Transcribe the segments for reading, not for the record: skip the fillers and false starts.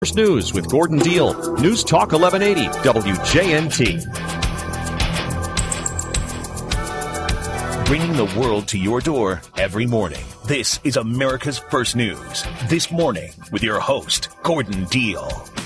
First News with Gordon Deal. News Talk 1180 WJNT. Bringing the world to your door every morning. This is America's First News. This morning with your host, Gordon Deal.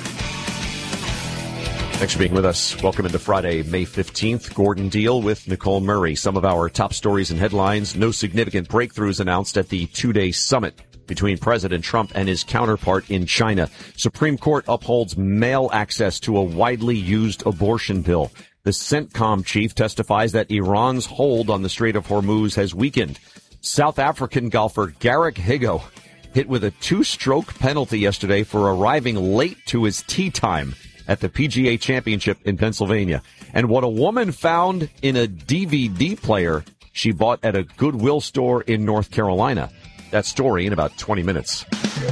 Thanks for being with us. Welcome into Friday, May 15th. Gordon Deal with Nicole Murray. Some of our top stories and headlines. No significant breakthroughs announced at the two-day summit between President Trump and his counterpart in China. Supreme Court upholds male access to a widely used abortion pill. The CENTCOM chief testifies that Iran's hold on the Strait of Hormuz has weakened. South African golfer Garrick Higgo hit with a two-stroke penalty yesterday for arriving late to his tee time at the PGA Championship in Pennsylvania. And what a woman found in a DVD player she bought at a Goodwill store in North Carolina. That story in about 20 minutes.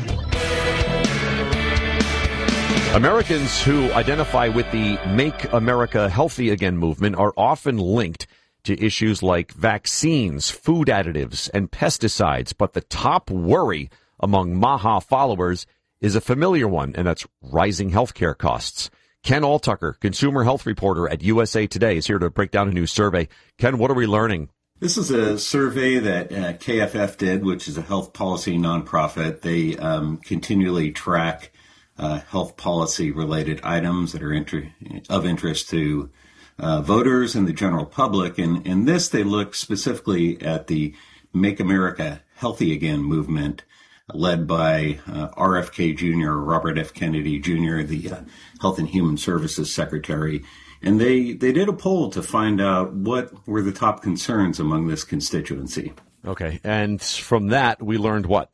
Americans who identify with the Make America Healthy Again movement are often linked to issues like vaccines, food additives, and pesticides. But the top worry among MAHA followers is a familiar one, and that's rising healthcare costs. Ken Alltucker, consumer health reporter at USA Today, is here to break down a new survey. Ken, what are we learning? This is a survey that KFF did, which is a health policy nonprofit. They continually track health policy-related items that are of interest to voters and the general public. And in this, they look specifically at the Make America Healthy Again movement, led by RFK Jr., Robert F. Kennedy Jr., the Health and Human Services Secretary. And they did a poll to find out what were the top concerns among this constituency. Okay. And from that, we learned what?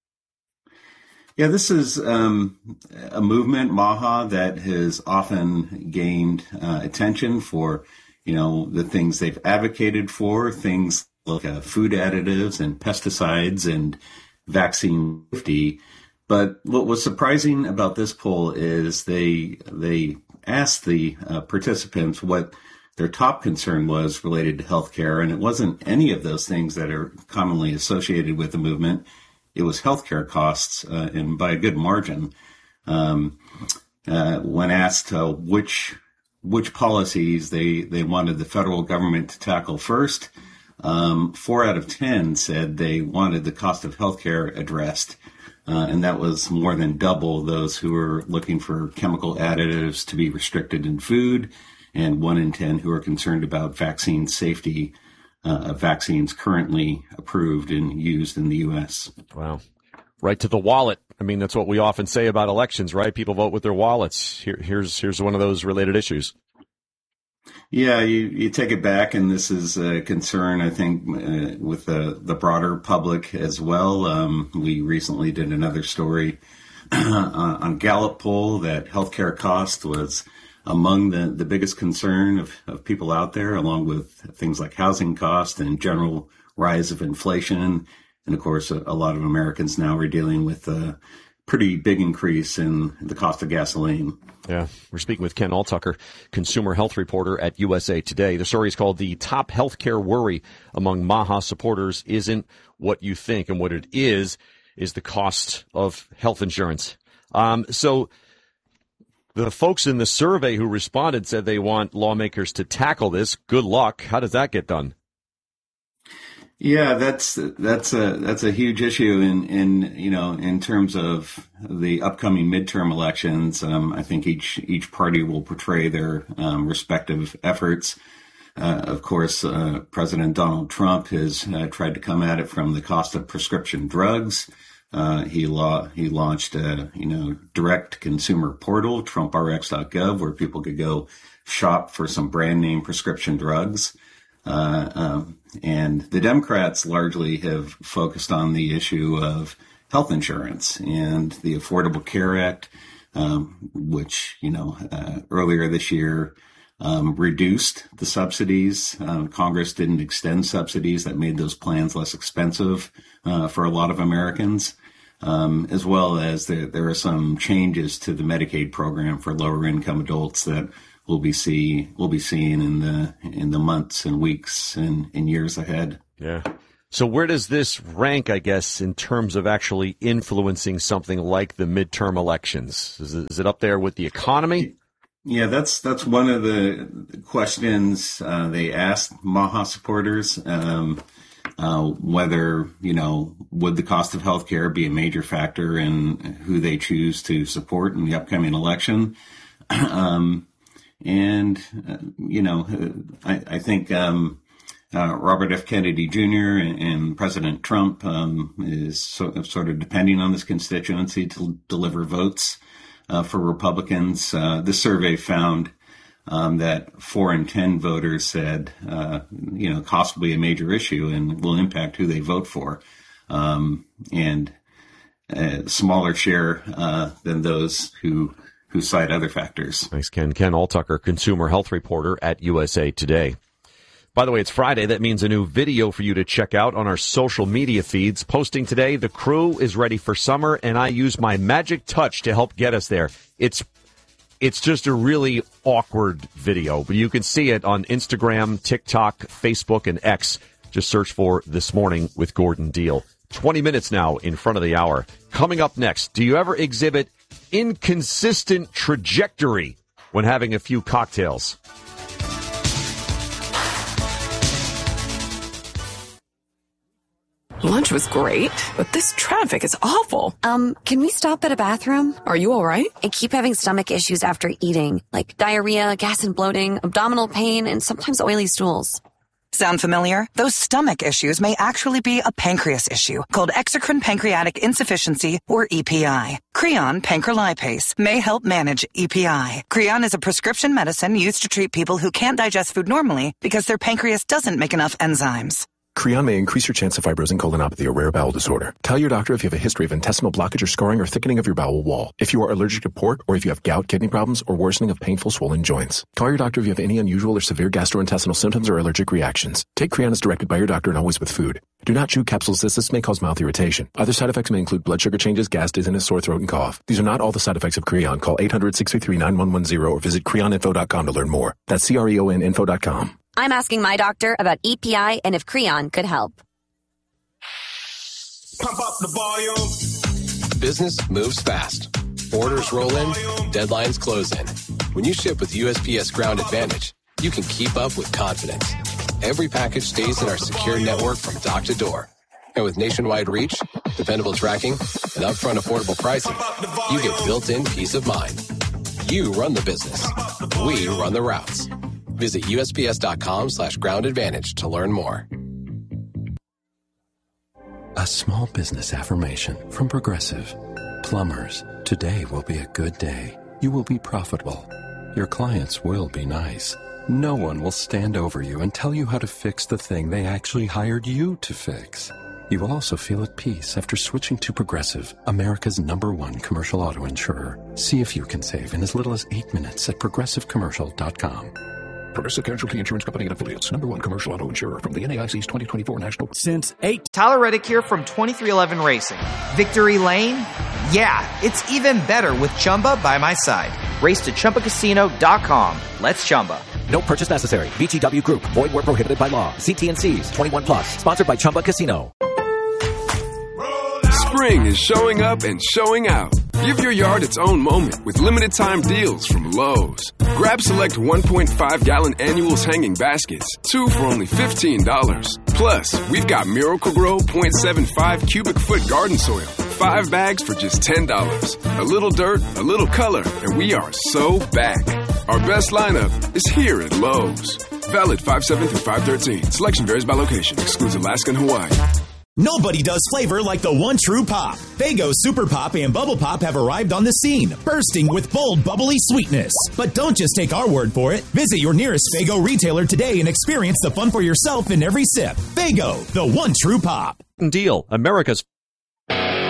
Yeah, this is a movement, MAHA, that has often gained attention for, the things they've advocated for, things like food additives and pesticides and vaccine safety. But what was surprising about this poll is they asked the participants what their top concern was related to healthcare, and it wasn't any of those things that are commonly associated with the movement. It was healthcare costs, and by a good margin. When asked which policies they wanted the federal government to tackle first, 4 out of 10 said they wanted the cost of healthcare addressed. And that was more than double those who were looking for chemical additives to be restricted in food, and 1 in 10 who are concerned about vaccine safety of vaccines currently approved and used in the U.S. Wow. Right to the wallet. I mean, that's what we often say about elections, right? People vote with their wallets. Here's one of those related issues. Yeah, you take it back, and this is a concern, I think, with the broader public as well. We recently did another story on Gallup poll that healthcare cost was among the biggest concern of people out there, along with things like housing cost and general rise of inflation. And, of course, a lot of Americans now are dealing with a pretty big increase in the cost of gasoline. Yeah, we're speaking with Ken Alltucker, consumer health reporter at USA Today. The story is called "The Top Healthcare Worry Among MAHA Supporters Isn't What You Think," and what it is the cost of health insurance. So the folks in the survey who responded said they want lawmakers to tackle this. Good luck. How does that get done? Yeah, that's a huge issue in terms of the upcoming midterm elections. I think each party will portray their respective efforts. Of course, President Donald Trump has tried to come at it from the cost of prescription drugs. He launched a direct consumer portal, TrumpRx.gov, where people could go shop for some brand name prescription drugs. And the Democrats largely have focused on the issue of health insurance and the Affordable Care Act, which, earlier this year reduced the subsidies. Congress didn't extend subsidies that made those plans less expensive for a lot of Americans, as well as there are some changes to the Medicaid program for lower income adults that we'll be seeing in the months and weeks and years ahead. Yeah. So where does this rank, I guess, in terms of actually influencing something like the midterm elections? Is it up there with the economy? Yeah, that's one of the questions they asked Maha supporters, whether, would the cost of healthcare be a major factor in who they choose to support in the upcoming election. I think Robert F. Kennedy Jr. and President Trump is sort of depending on this constituency to deliver votes for Republicans. This survey found that 4 in 10 voters said, cost will be a major issue and will impact who they vote for, and a smaller share than those who cite other factors. Thanks, Ken. Ken Altucker, consumer health reporter at USA Today. By the way, it's Friday. That means a new video for you to check out on our social media feeds. Posting today, the crew is ready for summer, and I use my magic touch to help get us there. It's just a really awkward video, but you can see it on Instagram, TikTok, Facebook, and X. Just search for This Morning with Gordon Deal. 20 minutes now in front of the hour. Coming up next, do you ever exhibit inconsistent trajectory when having a few cocktails? Lunch was great, but this traffic is awful. Can we stop at a bathroom? Are you all right? I keep having stomach issues after eating, like diarrhea, gas and bloating, abdominal pain, and sometimes oily stools. Sound familiar? Those stomach issues may actually be a pancreas issue called exocrine pancreatic insufficiency, or EPI. Creon pancrelipase may help manage EPI. Creon is a prescription medicine used to treat people who can't digest food normally because their pancreas doesn't make enough enzymes. Creon may increase your chance of fibrosing colonopathy, a rare bowel disorder. Tell your doctor if you have a history of intestinal blockage or scarring or thickening of your bowel wall. If you are allergic to pork, or if you have gout, kidney problems, or worsening of painful swollen joints. Call your doctor if you have any unusual or severe gastrointestinal symptoms or allergic reactions. Take Creon as directed by your doctor and always with food. Do not chew capsules as this may cause mouth irritation. Other side effects may include blood sugar changes, gas, dizziness, sore throat, and cough. These are not all the side effects of Creon. Call 800-633-9110 or visit creoninfo.com to learn more. That's CREONinfo.com. I'm asking my doctor about EPI and if Creon could help. Pump up the volume. Business moves fast. Orders roll in, deadlines close in. When you ship with USPS Ground Advantage, you can keep up with confidence. Every package stays in our secure network from dock to door. And with nationwide reach, dependable tracking, and upfront affordable pricing, you get built-in peace of mind. You run the business. We run the routes. Visit USPS.com/Ground Advantage to learn more. A small business affirmation from Progressive. Plumbers, today will be a good day. You will be profitable. Your clients will be nice. No one will stand over you and tell you how to fix the thing they actually hired you to fix. You will also feel at peace after switching to Progressive, America's #1 commercial auto insurer. See if you can save in as little as 8 minutes at progressivecommercial.com. Progressive Casualty Insurance Company and Affiliates, #1 commercial auto insurer from the NAIC's 2024 National. Since 8. Tyler Reddick here from 2311 Racing. Victory Lane? Yeah, it's even better with Chumba by my side. Race to ChumbaCasino.com. Let's Chumba. No purchase necessary. VGW Group. Void where prohibited by law. See T&Cs. 21 plus. Sponsored by Chumba Casino. Spring is showing up and showing out. Give your yard its own moment with limited time deals from Lowe's. Grab select 1.5-gallon annuals hanging baskets, 2 for only $15. Plus, we've got Miracle-Gro 0.75 cubic foot garden soil, 5 bags for just $10. A little dirt, a little color, and we are so back. Our best lineup is here at Lowe's. Valid 5/7 through 5/13. Selection varies by location. Excludes Alaska and Hawaii. Nobody does flavor like the one true pop. Faygo Super Pop and Bubble Pop have arrived on the scene, bursting with bold, bubbly sweetness. But don't just take our word for it. Visit your nearest Faygo retailer today and experience the fun for yourself in every sip. Faygo, the one true pop. Deal, America's